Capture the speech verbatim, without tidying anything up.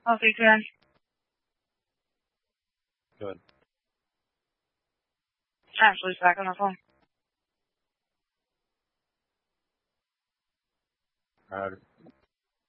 I'll speak to him. Good. Ashley's back on the phone. Alright.